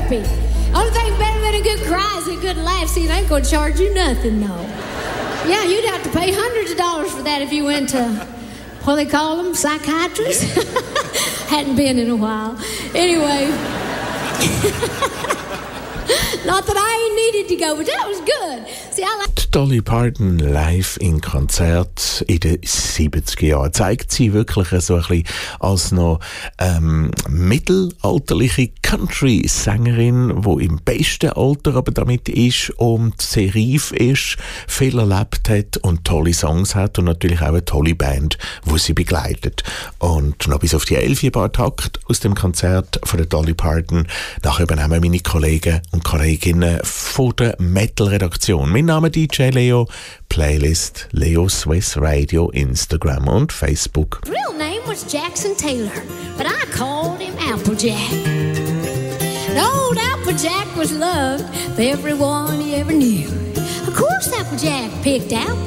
therapy. Only thing better than a good cry is a good laugh. See, it ain't gonna charge you nothing, no. Yeah, you'd have to pay hundreds of dollars for that if you went to, what do they call them, psychiatrists? Hadn't been in a while. Anyway. Not that I ain't needed to go, but that was good. See, I like Dolly Parton live in Konzert in den 70er Jahren. Zeigt sie wirklich so ein bisschen als noch mittelalterliche Country-Sängerin, die im besten Alter aber damit ist und sehr reif ist, viel erlebt hat und tolle Songs hat und natürlich auch eine tolle Band, die sie begleitet. Und noch bis auf die 11 Bar Takt aus dem Konzert von der Dolly Parton. Nachher übernehmen meine Kollegen und Kolleginnen von der Metal-Redaktion. Mein Name ist DJ Leo, Playlist Leo Swiss Radio, Instagram und Facebook. His real name was Jackson Taylor, but I called him Applejack. And old Applejack was loved by everyone he ever knew. Of course, Applejack picked apples.